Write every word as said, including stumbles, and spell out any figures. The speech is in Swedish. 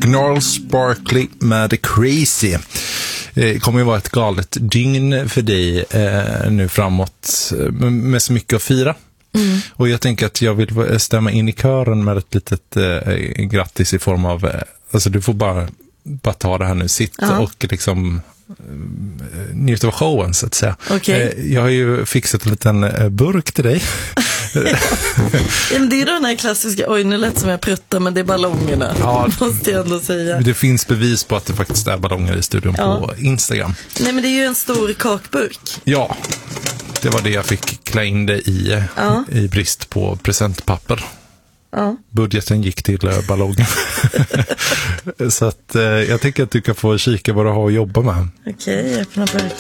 Gnarl Sparkly med Crazy. Det kommer ju vara ett galet dygn för dig eh, nu framåt med så mycket att fira. Mm. Och jag tänker att jag vill stämma in i kören med ett litet eh, grattis i form av, eh, alltså du får bara, bara ta det här nu, sitt ja. och liksom njuta av showen så att säga. Okay. Jag har ju fixat en liten burk till dig. Ja, men det är den här klassiska, oj nu lät som jag pruttar men det är ballongerna. Ja, måste jag ändå säga. Det finns bevis på att det faktiskt är ballonger i studion ja. på Instagram. Nej men det är ju en stor kakburk. Ja, det var det jag fick klä in det i, ja. i brist på presentpapper. Ja. Budgeten gick till uh, ballongen. Så att uh, jag tycker att du kan få kika vad du har att jobba med. Okej, okay, öppna burken.